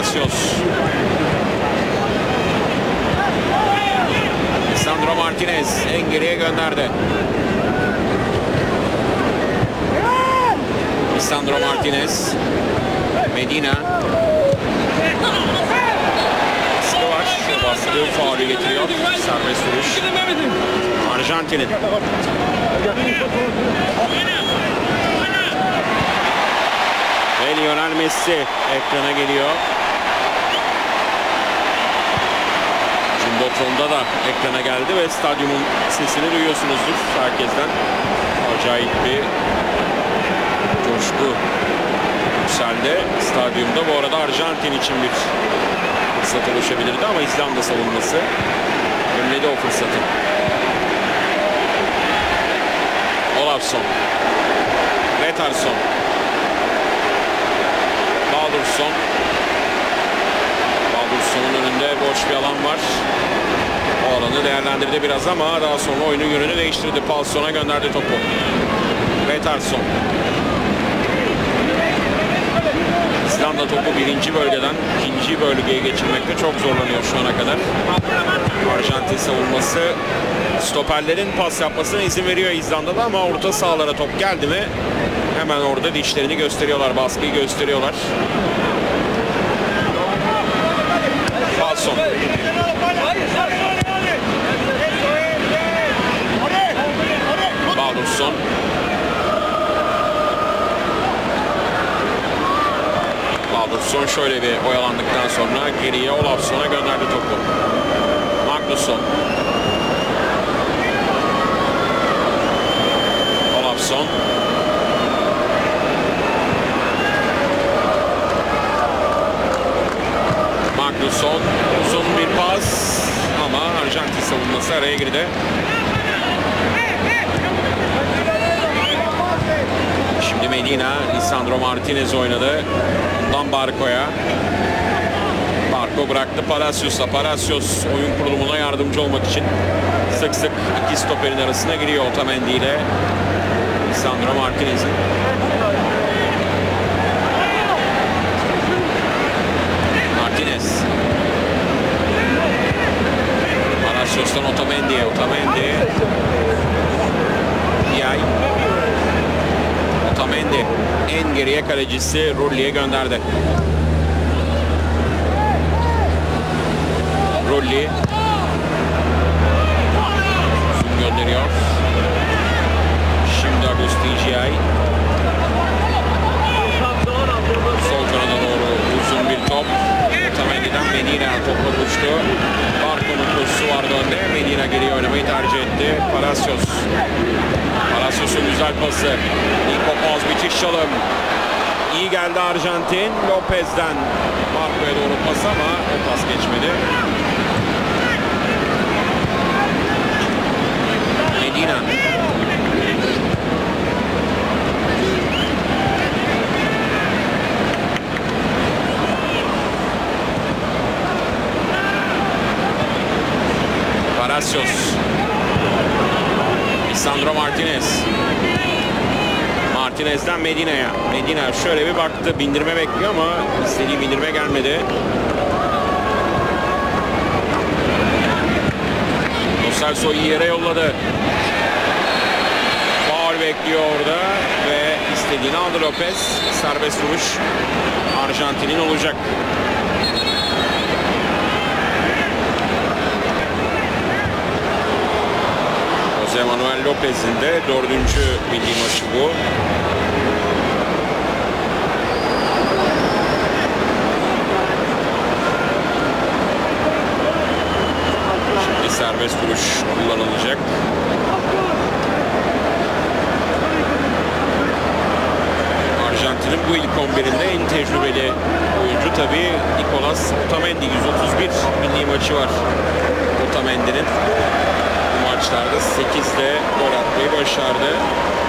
Palacios. Lisandro Martinez en geriye gönderdi. Lisandro Martinez. Medina. Baskı var. Baskı faulü getiriyor. Serbest vuruş. Arjantin'in. Ve Lionel Messi ekrana geliyor. Jumbotron'da da ekrana geldi ve stadyumun sesini duyuyorsunuzdur herkesten. Acayip bir coşku yükseldi stadyumda. Bu arada Arjantin için bir fırsat oluşabilirdi ama İzlanda savunması önledi o fırsatı. Olafsson. Retarsson. Baldursson. Baldursson'un önünde boş bir alan var. O alanı değerlendirdi biraz ama daha sonra oyunun yönünü değiştirdi. Paulsson'a gönderdi topu. Retarsson. İzlanda topu birinci bölgeden ikinci bölgeye geçirmekte çok zorlanıyor şu ana kadar. Arjantin savunması stoperlerin pas yapmasına izin veriyor İzlanda'da ama orta sahalara top geldi mi hemen orada dişlerini gösteriyorlar, baskıyı gösteriyorlar. Paulsson. Baldursson. Baldursson şöyle bir oyalandıktan sonra geriye Olafsson'a gönderdi topu. Magnusson. Olafsson. Magnusson. Uzun bir pas ama Arjantin savunması araya girdi. Şimdi Medina, Lisandro Martinez oynadı. Bundan Barco'ya. Barco bıraktı Palacios'a. Palacios oyun kurulumuna yardımcı olmak için sık sık iki stoperin arasına giriyor Otamendi ile Lisandro Martinez'in. Martinez. Palacios'tan Otamendi'ye. Otamendi. Yay. Otamendi en geriye kalecisi Rulli'ye gönderdi. Rulli gönderiyor. Şimdi Agustin Giay. Sol kanada doğru uzun bir top. Otamendi'den Medina topla buluştu. Barco'nun koşusu vardı önde. Medina geriye oynamayı tercih etti. Palacios. Palacios'un güzel pası. Nico Paz müthiş çalım. İyi geldi Arjantin. Lopez'den Barco'ya doğru pas ama o pas geçmedi. Medina. Palacios. Lisandro Martinez. Martinez'den Medina'ya. Medina şöyle bir baktı. Bindirme bekliyor ama istediği bindirme gelmedi. Lo Celso'yu yere yolladı. Faul bekliyor orada ve istediğini aldı Lopez. Serbest vuruş Arjantin'in olacak. Jose Manuel Lopez'in de 4. milli maçı bu. Şimdi serbest vuruş kullanılacak. Arjantin'in bu ilk 11'inde en tecrübeli oyuncu tabii Nicolas Otamendi. 131 milli maçı var Otamendi'nin. Bu maçlarda 8'de gol atmayı başardı.